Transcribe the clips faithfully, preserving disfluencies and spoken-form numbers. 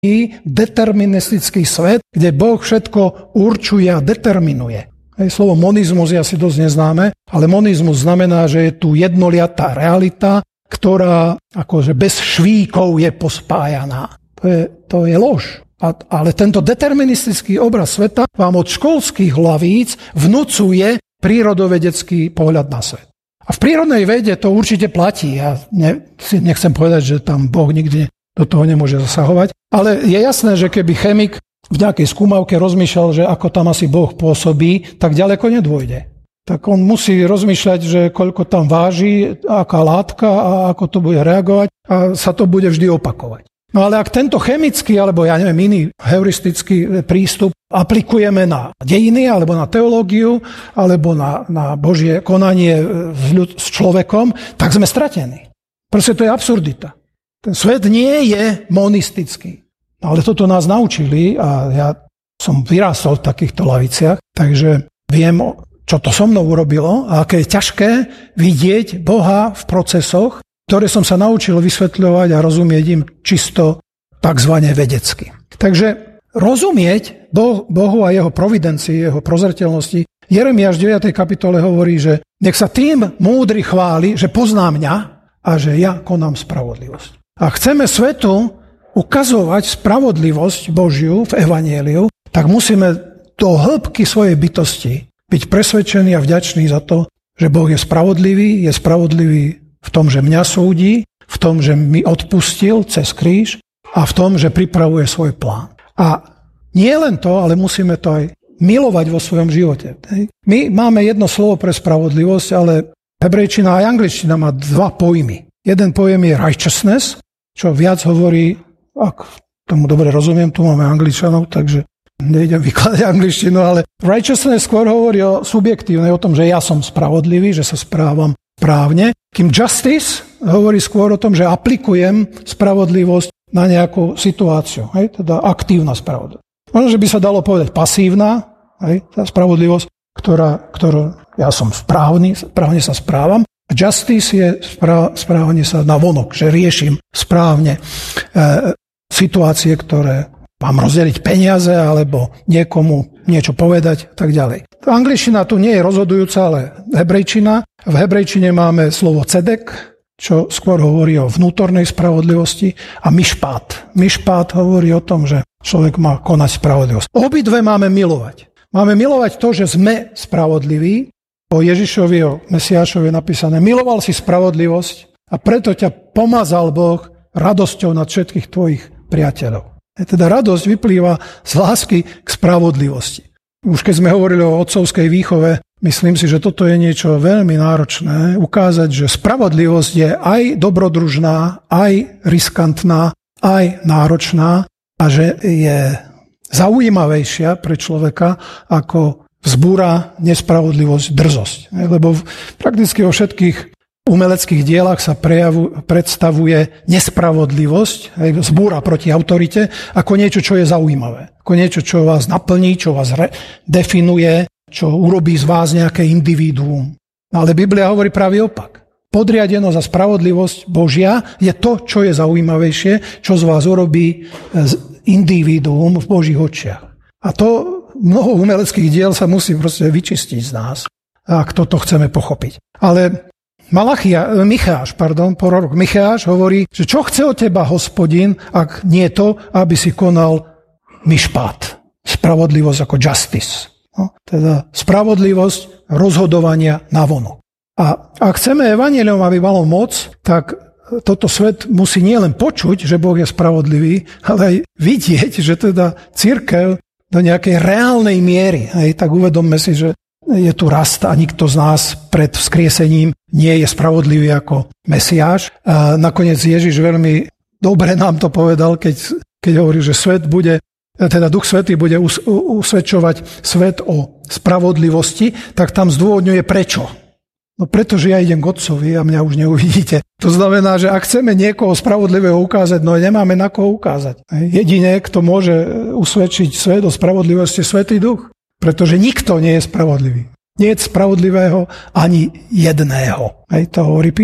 deterministický svet, kde Boh všetko určuje a determinuje. Hej, slovo monizmus je asi dosť neznáme, ale monizmus znamená, že je tu jednoliatá realita, ktorá akože bez švíkov je pospájaná. To je, to je lož. A, ale tento deterministický obraz sveta vám od školských hlavíc vnúcuje prírodovedecký pohľad na svet. A v prírodnej vede to určite platí. Ja ne, nechcem povedať, že tam Boh nikdy do toho nemôže zasahovať. Ale je jasné, že keby chemik v nejakej skúmavke rozmýšľal, že ako tam asi Boh pôsobí, tak ďaleko nedôjde. Tak on musí rozmýšľať, že koľko tam váži, aká látka a ako to bude reagovať a sa to bude vždy opakovať. No ale ak tento chemický, alebo ja neviem, iný heuristický prístup aplikujeme na dejiny, alebo na teológiu, alebo na, na Božie konanie s, ľud, s človekom, tak sme stratení. Proste to je absurdita. Ten svet nie je monistický. No, ale toto nás naučili a ja som vyrástol v takýchto laviciach, takže viem, čo to so mnou urobilo a aké je ťažké vidieť Boha v procesoch, ktoré som sa naučil vysvetľovať a rozumieť im čisto takzvané vedecky. Takže rozumieť Bohu a jeho providencii, jeho prozreteľnosti. Jeremiáš v deviatej kapitole hovorí, že nech sa tým múdry chváli, že pozná mňa a že ja konám spravodlivosť. A chceme svetu ukazovať spravodlivosť Božiu v evanjeliu, tak musíme do hĺbky svojej bytosti byť presvedčení a vďační za to, že Boh je spravodlivý, je spravodlivý v tom, že mňa súdi, v tom, že mi odpustil cez kríž a v tom, že pripravuje svoj plán. A nie len to, ale musíme to aj milovať vo svojom živote. My máme jedno slovo pre spravodlivosť, ale hebrejčina aj angličtina má dva pojmy. Jeden pojem je righteousness, čo viac hovorí, ak tomu dobre rozumiem, tu máme angličanov, takže nejdem vykladať angličtinu, ale righteousness skôr hovorí o subjektívnej, o tom, že ja som spravodlivý, že sa správam správne. Kým justice hovorí skôr o tom, že aplikujem spravodlivosť na nejakú situáciu. Hej? Teda aktívna spravodlivosť. Možno, že by sa dalo povedať pasívna, hej? Tá spravodlivosť, ktorá, ktorú ja som správny, správne sa správam. Justice je správanie sa na vonok, že riešim správne e, situácie, ktoré mám rozdeliť peniaze alebo niekomu niečo povedať a tak ďalej. Angličtina tu nie je rozhodujúca, ale hebrejčina. V hebrejčine máme slovo cedek, čo skôr hovorí o vnútornej spravodlivosti, a myšpát. Myšpát hovorí o tom, že človek má konať spravodlivosť. Obidve máme milovať. Máme milovať to, že sme spravodliví. O Ježišovi, o Mesiášovi je napísané: miloval si spravodlivosť a preto ťa pomazal Boh radosťou nad všetkých tvojich priateľov. Teda radosť vyplýva z lásky k spravodlivosti. Už keď sme hovorili o otcovskej výchove, myslím si, že toto je niečo veľmi náročné. Ukázať, že spravodlivosť je aj dobrodružná, aj riskantná, aj náročná a že je zaujímavejšia pre človeka ako vzbúra, nespravodlivosť, drzosť. Lebo prakticky vo všetkých umeleckých dielach sa prejavu, predstavuje nespravodlivosť, vzbúra proti autorite, ako niečo, čo je zaujímavé. Ako niečo, čo vás naplní, čo vás re, definuje, čo urobí z vás nejaké individuum. Ale Biblia hovorí pravý opak. Podriadenosť a spravodlivosť Božia je to, čo je zaujímavejšie, čo z vás urobí individuum v Božích očiach. A to mnoho umeleckých diel sa musí proste vyčistiť z nás, ak toto chceme pochopiť. Ale Malachia, Micháš, pardon, prorok Micháš hovorí, že čo chce od teba Hospodin, ak nie to, aby si konal myšpát, spravodlivosť ako justice. No, teda spravodlivosť rozhodovania navonok. A ak chceme evanjelium, aby malo moc, tak toto svet musí nielen počuť, že Boh je spravodlivý, ale aj vidieť, že teda cirkev do nejakej reálnej miery, hej, tak uvedomme si, že je tu rast a nikto z nás pred vzkriesením nie je spravodlivý ako Mesiáš. A nakoniec Ježiš veľmi dobre nám to povedal, keď, keď hovorí, že svet bude, teda Duch Svätý bude us, usvedčovať svet o spravodlivosti, tak tam zdôvodňuje prečo. No pretože ja idem k Otcovi a mňa už neuvidíte. To znamená, že ak chceme niekoho spravodlivého ukázať, no nemáme na koho ukázať. Jedine, kto môže usvedčiť svet o spravodlivosti, je Svätý Duch. Pretože nikto nie je spravodlivý. Nie je spravodlivého ani jedného. Hej, to hovorí písmo.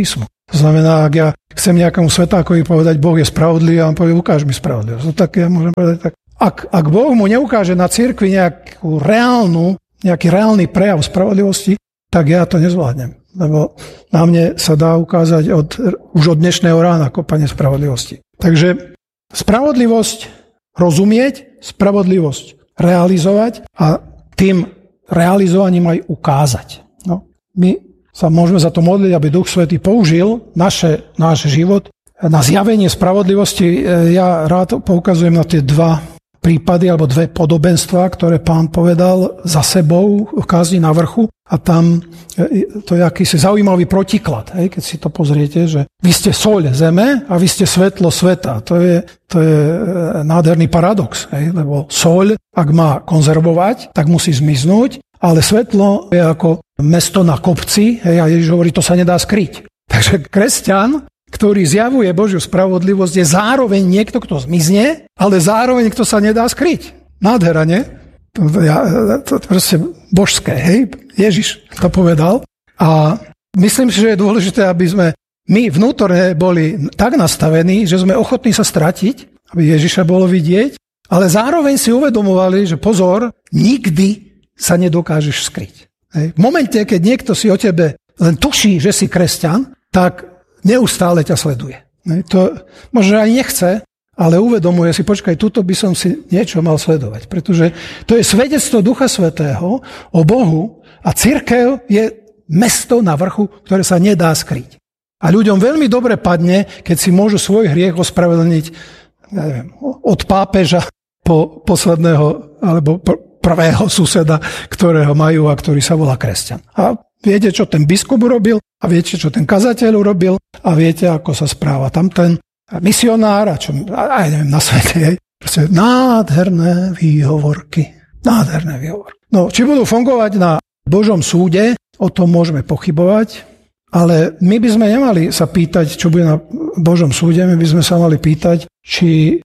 To znamená, ak ja chcem nejakému svetákovi povedať, Boh je spravodlivý, a on povie, ukáž mi spravodlivosť. No tak ja môžem povedať tak. Ak, ak Boh mu neukáže na cirkvi nejakú reálnu, nejaký reálny prejav spravodlivosti, tak ja to nezvládnem. Lebo na mne sa dá ukázať od, už od dnešného rána kopanie spravodlivosti. Takže spravodlivosť rozumieť, spravodlivosť realizovať a tým realizovaním aj ukázať. No, my sa môžeme za to modliť, aby Duch Svätý použil naše, náš život na zjavenie spravodlivosti. Ja rád poukazujem na tie dva prípady alebo dve podobenstvá, ktoré Pán povedal za sebou v kázni na vrchu. A tam to je akýsi zaujímavý protiklad. Hej, keď si to pozriete, že vy ste soľ zeme a vy ste svetlo sveta. To je, to je nádherný paradox. Hej, lebo soľ, ak má konzervovať, tak musí zmiznúť. Ale svetlo je ako mesto na kopci, hej, a Ježiš hovorí, to sa nedá skryť. Takže kresťan, ktorý zjavuje Božiu spravodlivosť, je zároveň niekto, kto zmizne, ale zároveň, kto sa nedá skryť. Nádhera, nie? To, ja, to, to proste božské, hej? Ježiš to povedal. A myslím si, že je dôležité, aby sme my vnútorne boli tak nastavení, že sme ochotní sa stratiť, aby Ježiša bolo vidieť, ale zároveň si uvedomovali, že pozor, nikdy sa nedokážeš skryť. Hej. V momente, keď niekto si o tebe len tuší, že si kresťan, tak neustále ťa sleduje. Hej. To možno aj nechce, ale uvedomuje si, počkaj, tuto by som si niečo mal sledovať. Pretože to je svedectvo Ducha Svätého o Bohu a cirkev je mesto na vrchu, ktoré sa nedá skryť. A ľuďom veľmi dobre padne, keď si môžu svoj hriech ospravedlniť, neviem, od pápeža po posledného, alebo prvého suseda, ktorého majú a ktorý sa volá kresťan. A viete, čo ten biskup urobil a viete, čo ten kazateľ urobil a viete, ako sa správa tam ten misionár a čo, aj neviem, na svete. Proste nádherné výhovorky. Nádherné výhovorky. No, či budú fungovať na Božom súde, o tom môžeme pochybovať, ale my by sme nemali sa pýtať, čo bude na Božom súde, my by sme sa mali pýtať, či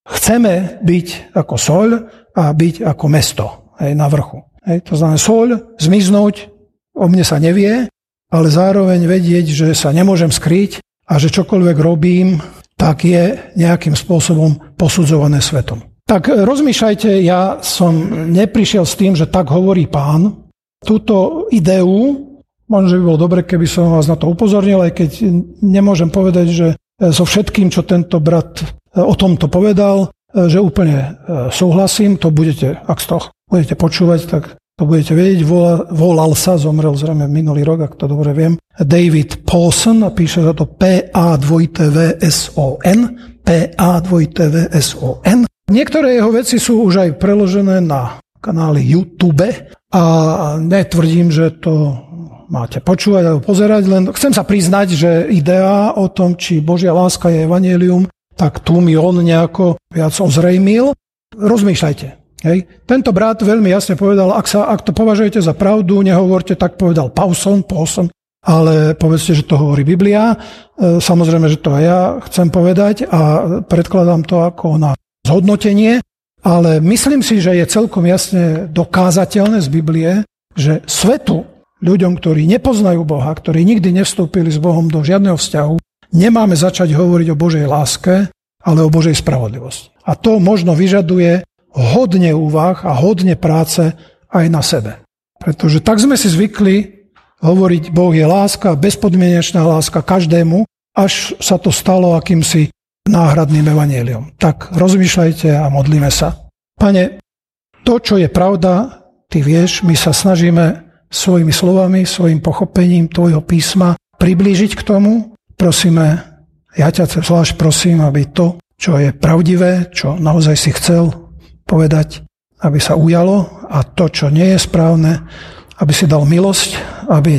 chceme byť ako soľ a byť ako mesto, hej, na vrchu. Hej, to znamená soľ, zmiznúť, o mne sa nevie, ale zároveň vedieť, že sa nemôžem skryť a že čokoľvek robím, tak je nejakým spôsobom posudzované svetom. Tak rozmýšľajte, ja som neprišiel s tým, že tak hovorí Pán. Túto ideu, možno, že by bolo dobre, keby som vás na to upozornil, aj keď nemôžem povedať, že so všetkým, čo tento brat o tomto povedal, že úplne súhlasím, to budete, ak to budete počúvať, tak to budete vedieť. Volal, volal sa, zomrel zrejme minulý rok, ak to dobre viem, David Pawson, a píše sa to P A dva V S O N, P A dva V S O N. Niektoré jeho veci sú už aj preložené na kanáli YouTube a netvrdím, že to máte počúvať alebo pozerať, len chcem sa priznať, že idea o tom, či Božia láska je evanjelium, tak tu mi on nejako viac ozrejmil. Rozmýšľajte. Hej. Tento brat veľmi jasne povedal, ak, sa, ak to považujete za pravdu, nehovorte, tak povedal Pawson, Pawson, ale povedzte, že to hovorí Biblia. Samozrejme, že to aj ja chcem povedať a predkladám to ako na zhodnotenie, ale myslím si, že je celkom jasne dokázateľné z Biblie, že svetu, ľuďom, ktorí nepoznajú Boha, ktorí nikdy nevstúpili s Bohom do žiadneho vzťahu, nemáme začať hovoriť o Božej láske, ale o Božej spravodlivosti. A to možno vyžaduje hodne úvah a hodne práce aj na sebe. Pretože tak sme si zvykli hovoriť, Boh je láska, bezpodmienečná láska každému, až sa to stalo akýmsi náhradným evanjeliom. Tak rozmýšľajte a modlíme sa. Pane, to, čo je pravda, ty vieš, my sa snažíme svojimi slovami, svojim pochopením tvojho písma priblížiť k tomu. Prosíme, ja ťa zvlášť prosím, aby to, čo je pravdivé, čo naozaj si chcel povedať, aby sa ujalo, a to, čo nie je správne, aby si dal milosť, aby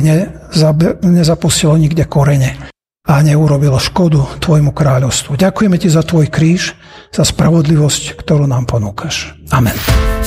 nezapustilo nikde korene a neurobilo škodu tvojmu kráľovstvu. Ďakujeme ti za tvoj kríž, za spravodlivosť, ktorú nám ponúkaš. Amen.